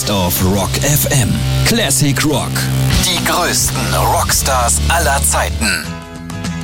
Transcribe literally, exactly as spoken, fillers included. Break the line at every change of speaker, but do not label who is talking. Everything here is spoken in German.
Best of Rock F M. Classic Rock. Die größten Rockstars aller Zeiten.